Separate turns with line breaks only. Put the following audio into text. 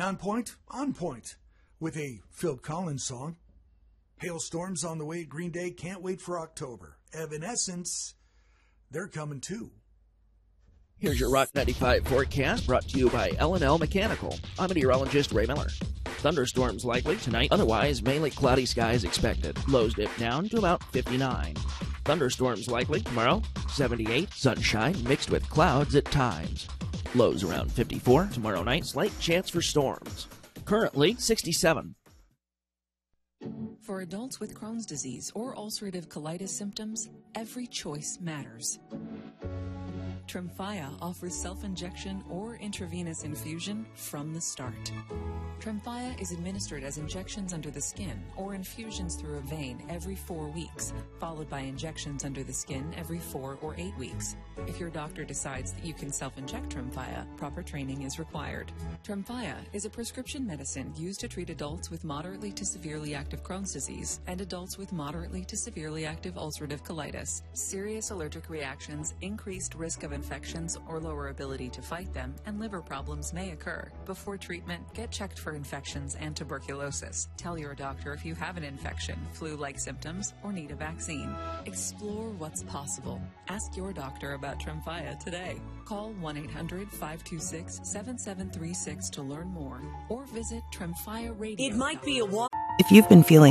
Non-point, on point, with a Phil Collins song. Hailstorms on the way at Green Day, can't wait for October. Evanescence, they're coming too.
Here's your Rock 95 forecast, brought to you by L&L Mechanical. I'm meteorologist Ray Miller. Thunderstorms likely tonight, otherwise mainly cloudy skies expected. Lows dip down to about 59. Thunderstorms likely tomorrow, 78. Sunshine mixed with clouds at times. Lows around 54. Tomorrow night, slight chance for storms. Currently 67.
For adults with Crohn's disease or ulcerative colitis symptoms, every choice matters. Tremfya offers self-injection or intravenous infusion from the start. Tremfya is administered as injections under the skin or infusions through a vein every 4 weeks, followed by injections under the skin every 4 or 8 weeks. If your doctor decides that you can self-inject Tremfya, proper training is required. Tremfya is a prescription medicine used to treat adults with moderately to severely active Crohn's disease and adults with moderately to severely active ulcerative colitis. Serious allergic reactions, increased risk of infections or lower ability to fight them, and liver problems may occur. Before treatment, get checked for infections and tuberculosis. Tell your doctor if you have an infection, flu-like symptoms, or need a vaccine. Explore what's possible. Ask your doctor about Tremfya today. Call 1-800-526-7736 to learn more, or visit Tremfya Radio.
It might be a walk. If you've been feeling